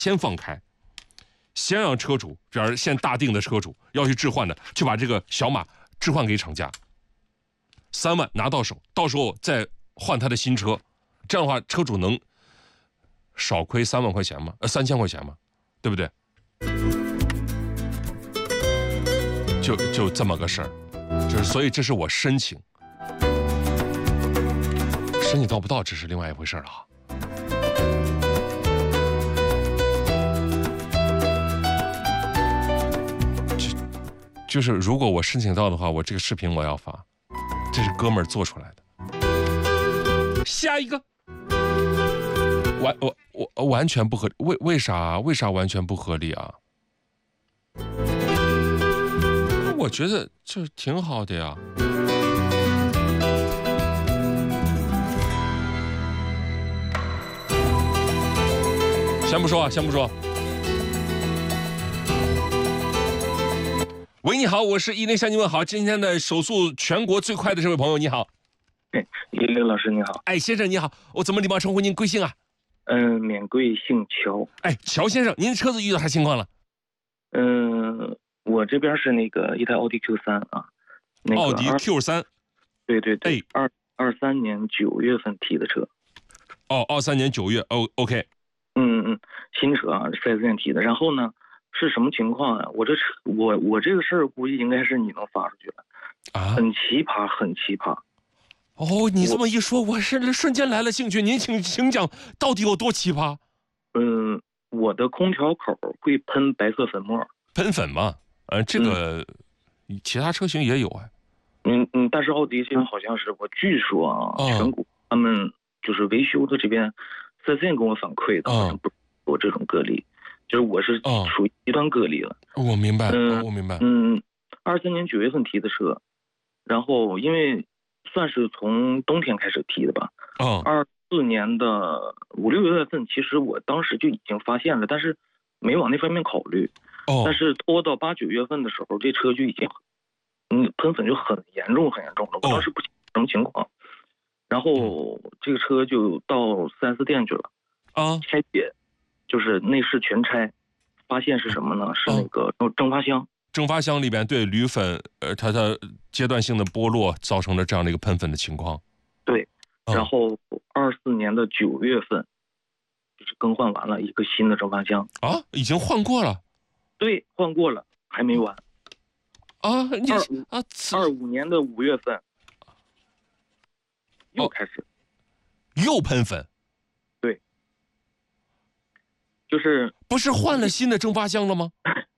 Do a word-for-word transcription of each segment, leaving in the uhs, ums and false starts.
先放开，先让车主，比方先大定的车主要去置换的，去把这个小马置换给厂家，三万拿到手，到时候再换他的新车，这样的话车主能少亏三万块钱吗？呃，三千块钱吗？对不对？就就这么个事儿，就是所以这是我申请，申请到不到这是另外一回事了哈。就是如果我申请到的话，我这个视频我要发，这是哥们儿做出来的。下一个，完我我完全不合理，为为啥为啥完全不合理啊？我觉得这挺好的呀。先不说啊，先不说。喂，你好，我是一零向你问好。今天的手速全国最快的这位朋友，你好。 哎，一零老师你好。 哎，先生你好，我怎么礼貌称呼您贵姓啊？ 嗯，免贵姓乔。 哎，乔先生，您的车子遇到啥情况了？ 嗯，我这边是那个一台奥迪 Q 三啊。那个、 奥迪 Q 三。 对对对。 哎， 二二三年九月份提的车。 哦，二三年九月，哦 ，OK。 嗯嗯，新车啊，四 S 店提的。然后呢？是什么情况啊？我这车，我我这个事儿估计应该是你能发出去了，啊，很奇葩，很奇葩。 哦，你这么一说，我是瞬间来了兴趣。您请请讲，到底有多奇葩？ 嗯，我的空调口会喷白色粉末， 喷粉嘛？呃，这个、嗯、其他车型也有啊。 嗯嗯，但是奥迪这边好像是我据说啊， 哦、 全国他们就是维修的这边四 S 店跟我反馈的，好像不有这种个例。就是我是属于极端个例了， 哦、我明白， 嗯、 哦，我明白。 嗯，二三年九月份提的车，然后因为算是从冬天开始提的吧， 哦， 二四年的五六月份，其实我当时就已经发现了，但是没往那方面考虑。 哦， 但是拖到八九月份的时候，这车就已经，嗯，喷粉就很严重很严重了。我当时不清楚什么情况，然后这个车就到四 S 店去了， 啊， 拆解。就是内饰全拆，发现是什么呢？是那个蒸发箱， 蒸发箱里边对铝粉，呃，它的阶段性的剥落造成了这样的一个喷粉的情况。 对，然后二四年的九月份，就是更换完了一个新的蒸发箱啊，已经换过了。 对，换过了，还没完。 啊，你啊， 二五年的五月份又开始， 哦、又喷粉。 就是不是换了新的蒸发箱了吗？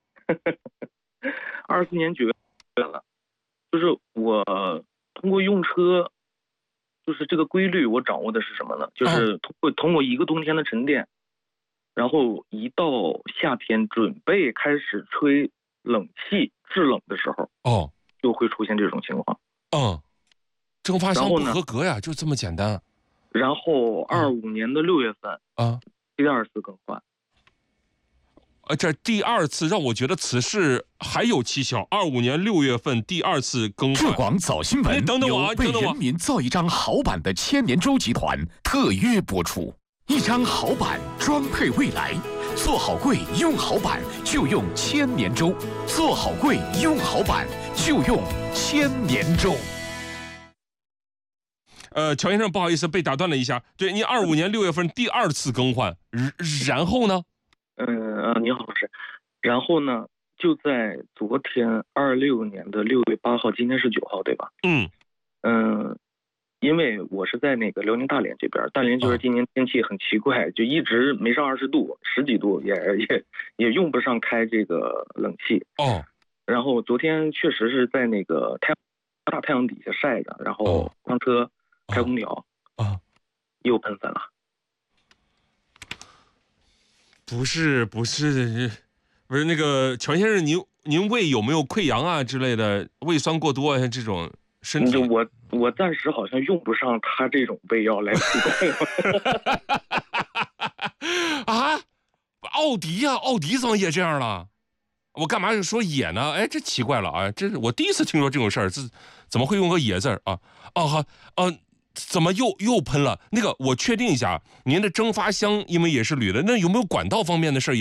二四年九月了，就是我通过用车，就是这个规律，我掌握的是什么呢？就是通过通过一个冬天的沉淀，然后一到夏天准备开始吹冷气制冷的时候， 哦， 就会出现这种情况。 嗯，蒸发箱不合格呀，就这么简单。 然后二五年的六月份啊， 第二次更换。 呃，这第二次让我觉得此事还有蹊跷。二五年六月份第二次更换。 浙广早新闻等等我、啊、 由为人民造一张好版的千年舟集团特约播出。一张好版，装配未来。做好柜，用好版就用千年舟。做好柜，用好版就用千年舟。 呃，乔先生，不好意思，被打断了一下。对，您二五年六月份第二次更换，然后呢？ 嗯啊，你好，老师。然后呢，就在昨天二六年的六月八号，今天是九号，对吧？ 嗯嗯，因为我是在那个辽宁大连这边，大连这边今年天气很奇怪，就一直没上二十度，十几度，也也也用不上开这个冷气。 哦。 然后昨天确实是在那个太大太阳底下晒着，然后上车开空调， 啊， 又喷粉了。 不是不是不是那个乔先生，您您胃有没有溃疡啊之类的，胃酸过多啊这种身体？ 我我暂时好像用不上他这种胃药来驱动。 啊，奥迪呀、啊，奥迪怎么也这样了？我干嘛说也呢？哎，这奇怪了啊！这是我第一次听说这种事儿，这怎么会用个也字儿啊？哦好，呃，怎么又又喷了？那个我确定一下，您的蒸发箱因为也是铝的，那有没有管道方面的事儿也？